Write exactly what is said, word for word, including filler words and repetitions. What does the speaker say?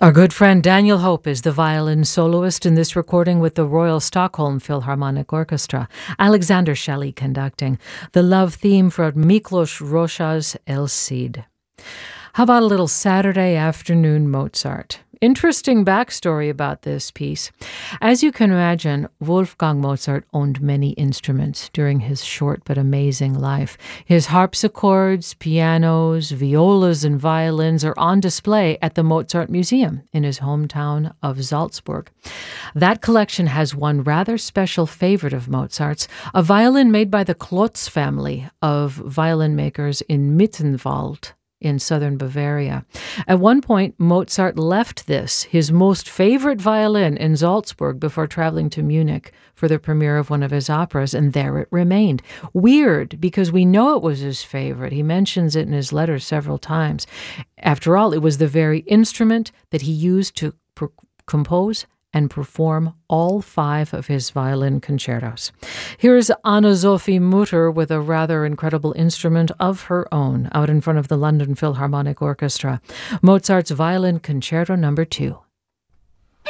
Our good friend Daniel Hope is the violin soloist in this recording with the Royal Stockholm Philharmonic Orchestra. Alexander Shelley conducting the love theme from Miklos Rocha's El Cid. How about a little Saturday afternoon Mozart? Interesting backstory about this piece. As you can imagine, Wolfgang Mozart owned many instruments during his short but amazing life. His harpsichords, pianos, violas, and violins are on display at the Mozart Museum in his hometown of Salzburg. That collection has one rather special favorite of Mozart's, a violin made by the Klotz family of violin makers in Mittenwald in southern Bavaria. At one point, Mozart left this, his most favorite violin, in Salzburg before traveling to Munich for the premiere of one of his operas, and there it remained. Weird, because we know it was his favorite. He mentions it in his letters several times. After all, it was the very instrument that he used to pr- compose and perform all five of his violin concertos. Here's Anna-Sophie Mutter with a rather incredible instrument of her own out in front of the London Philharmonic Orchestra. Mozart's Violin Concerto Number Two.